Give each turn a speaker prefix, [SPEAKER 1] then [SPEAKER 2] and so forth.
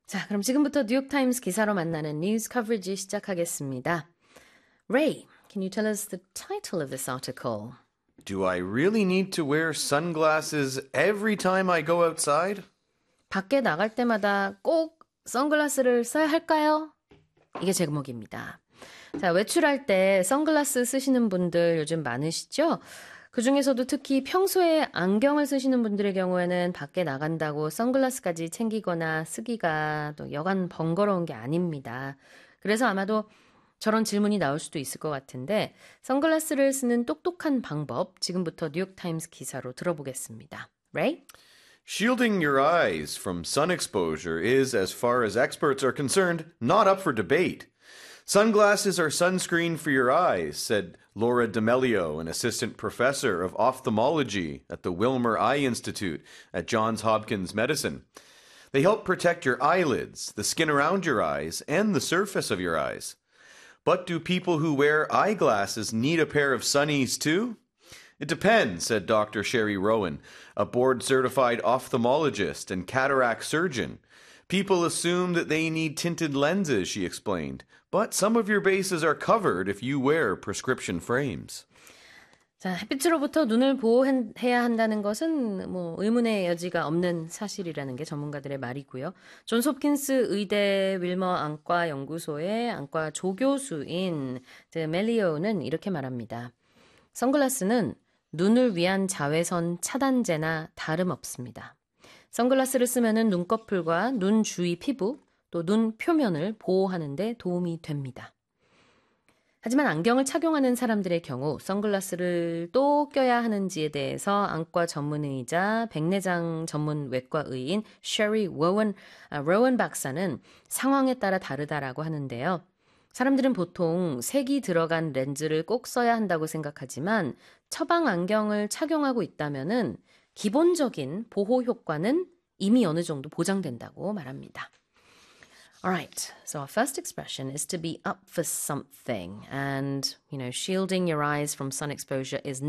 [SPEAKER 1] 자, 그럼 지금부터 뉴욕타임스 기사로 만나는 뉴스 커버리지 시작하겠습니다. Ray, can you tell us the title of this article?
[SPEAKER 2] Do I really need to wear sunglasses every time I go outside?
[SPEAKER 1] 밖에 나갈 때마다 꼭 선글라스를 써야 할까요? 이게 제목입니다. 자, 외출할 때 선글라스 쓰시는 분들 요즘 많으시죠? 그중에서도 특히 평소에 안경을 쓰시는 분들의 경우에는 밖에 나간다고 선글라스까지 챙기거나 쓰기가 또 여간 번거로운 게 아닙니다. 그래서 아마도 저런 질문이 나올 수도 있을 것 같은데 선글라스를 쓰는 똑똑한 방법 지금부터 뉴욕타임스 기사로 들어보겠습니다. Ray?
[SPEAKER 2] Shielding your eyes from sun exposure is, as far as experts are concerned, not up for debate. Sunglasses are sunscreen for your eyes, said Laura D'Amelio, an assistant professor of ophthalmology at the Wilmer Eye Institute at Johns Hopkins Medicine. They help protect your eyelids, the skin around your eyes, and the surface of your eyes. But do people who wear eyeglasses need a pair of sunnies too? It depends, said Dr. Sherry Rowan, a board-certified ophthalmologist and cataract surgeon. People assume that they need tinted lenses, she explained, but some of your bases are covered if you wear prescription frames.
[SPEAKER 1] 자, 햇빛으로부터 눈을 보호해야 한다는 것은 의문의 여지가 없는 사실이라는 게 전문가들의 말이고요. 존스 홉킨스 의대 윌머 안과 연구소의 안과 조교수인 멜리오는 이렇게 말합니다. 선글라스는 눈을 위한 자외선 차단제나 다름없습니다. 선글라스를 쓰면은 눈꺼풀과 눈 주위 피부, 또 눈 표면을 보호하는 데 도움이 됩니다. 하지만 안경을 착용하는 사람들의 경우 선글라스를 또 껴야 하는지에 대해서 안과 전문의이자 백내장 전문 외과의인 셰리 로원 박사는 상황에 따라 다르다라고 하는데요. 사람들은 보통 색이 들어간 렌즈를 꼭 써야 한다고 생각하지만 처방 안경을 착용하고 있다면은 기본적인 보호 효과는 이미 어느 정도 보장된다고 말합니다. Alright, so our first expression is to be up for something. And, shielding your eyes from sun exposure is